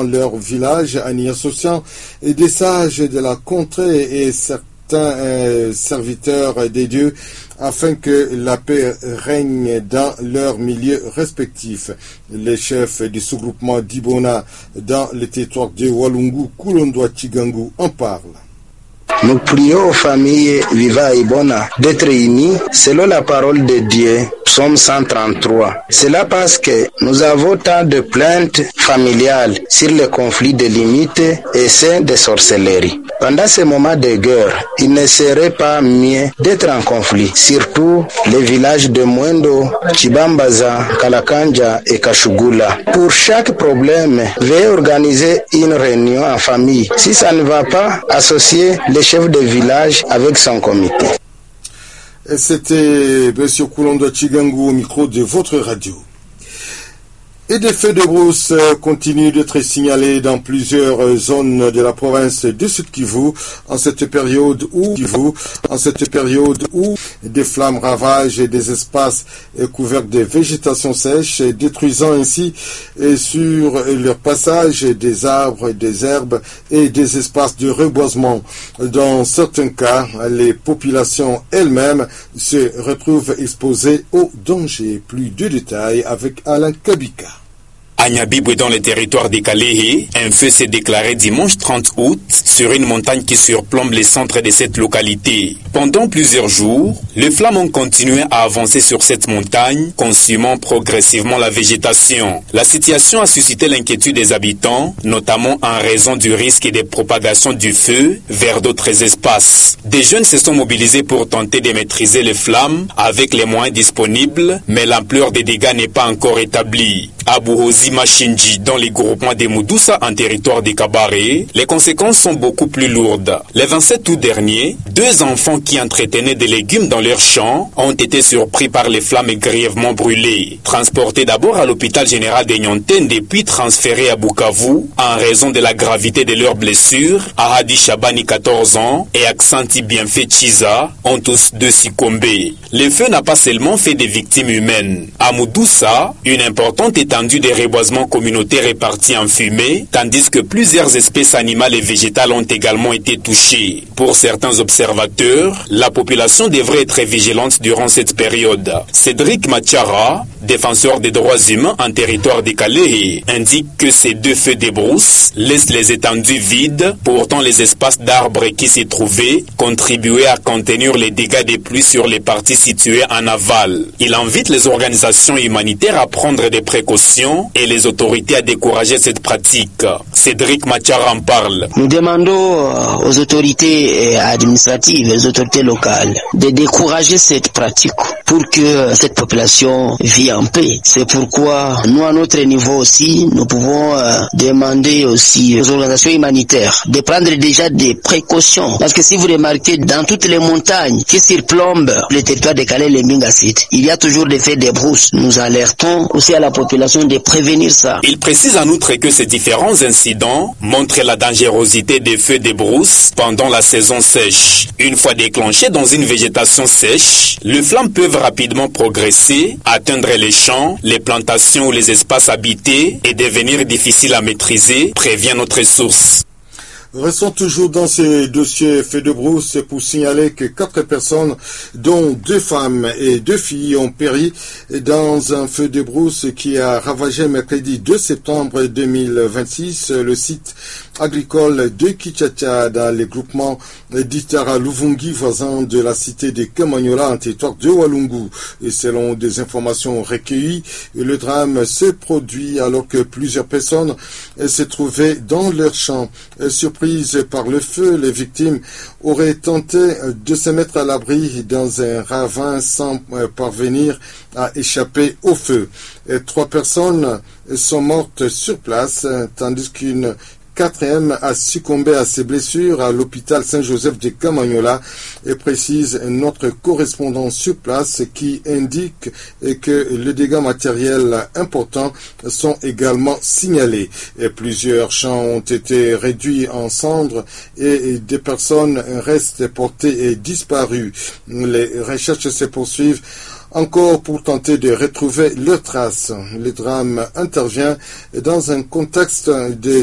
dans leur village en y associant des sages de la contrée et certains serviteurs des dieux afin que la paix règne dans leurs milieux respectifs. Les chefs du sous-groupement d'Ibona dans le territoire de Walungu, Kulondwa Chigangu en parlent. Nous prions aux familles vivant à Ibona d'être unies selon la parole de Dieu, Psaume 133. Cela parce que nous avons tant de plaintes familiales sur les conflits de limites et ceux de sorcellerie. Pendant ces moments de guerre, il ne serait pas mieux d'être en conflit, surtout les villages de Mwendo, Chibambaza, Kalakanja et Kashugula. Pour chaque problème, veuillez organiser une réunion en famille. Si ça ne va pas, associer les chefs de village avec son comité. Et c'était M. Kulondwa Chigangu au micro de votre radio. Et des feux de brousse continuent d'être signalés dans plusieurs zones de la province de Sud-Kivu en cette période où des flammes ravagent des espaces couverts de végétation sèche, détruisant ainsi sur leur passage des arbres, des herbes et des espaces de reboisement. Dans certains cas, les populations elles-mêmes se retrouvent exposées aux dangers. Plus de détails avec Alain Kabika. À Nyabibwe, dans le territoire de Kalehe, un feu s'est déclaré dimanche 30 août sur une montagne qui surplombe les centres de cette localité. Pendant plusieurs jours, les flammes ont continué à avancer sur cette montagne, consumant progressivement la végétation. La situation a suscité l'inquiétude des habitants, notamment en raison du risque de propagation du feu vers d'autres espaces. Des jeunes se sont mobilisés pour tenter de maîtriser les flammes avec les moyens disponibles, mais l'ampleur des dégâts n'est pas encore établie. À Buhozi Machinji, dans les groupements de Moudoussa en territoire de Kabaré, les conséquences sont beaucoup plus lourdes. Le 27 août dernier, 2 enfants qui entretenaient des légumes dans leurs champs ont été surpris par les flammes et grièvement brûlés. Transportés d'abord à l'hôpital général de Nyonten, puis transférés à Bukavu en raison de la gravité de leurs blessures, Ahadi Shabani 14 ans et Aksanti Bienfait Chiza ont tous 2 succombé. Le feu n'a pas seulement fait des victimes humaines. À Moudoussa, une importante étendue de reboisement communautaire est partie en fumée, tandis que plusieurs espèces animales et végétales ont également été touchées. Pour certains observateurs, la population devrait être vigilante durant cette période. Cédric Machara, défenseur des droits humains en territoire de Kalehe, indique que ces 2 feux de brousse laissent les étendues vides. Pourtant, les espaces d'arbres qui s'y trouvaient contribuaient à contenir les dégâts des pluies sur les parties situées en aval. Il invite les organisations humanitaires à prendre des précautions et les autorités à décourager cette pratique. Cédric Machara en parle. Nous demandons aux autorités administratives, aux autorités locales, de décourager cette pratique pour que cette population vive en paix. C'est pourquoi nous, à notre niveau aussi, nous pouvons demander aussi aux organisations humanitaires de prendre déjà des précautions. Parce que si vous remarquez, dans toutes les montagnes qui surplombent le territoire de Kalehe et Mingasit, il y a toujours des feux de brousse. Nous alertons aussi à la population de prévenir ça. Il précise en outre que ces différents incidents montrent la dangerosité des feux de brousse pendant la saison sèche. Une fois déclenchés dans une végétation sèche, les flammes peuvent rapidement progresser, atteindre les champs, les plantations ou les espaces habités et devenir difficiles à maîtriser, prévient notre source. Restons toujours dans ces dossiers faits de brousse pour signaler que 4 personnes, dont 2 femmes et 2 filles, ont péri dans un feu de brousse qui a ravagé mercredi 2 septembre 2026 le site agricole de Kichacha dans les groupements d'Itara Luvungi, voisin de la cité de Kamanyola en territoire de Walungu. Et selon des informations recueillies, le drame se produit alors que plusieurs personnes se trouvaient dans leur champ. Surprise par le feu, les victimes auraient tenté de se mettre à l'abri dans un ravin sans parvenir à échapper au feu. 3 personnes sont mortes sur place, tandis qu'une 4e a succombé à ses blessures à l'hôpital Saint-Joseph de Kamanyola, et précise notre correspondant sur place qui indique que les dégâts matériels importants sont également signalés. Et plusieurs champs ont été réduits en cendres et des personnes restent portées et disparues. Les recherches se poursuivent encore pour tenter de retrouver leurs traces. Le drame intervient dans un contexte de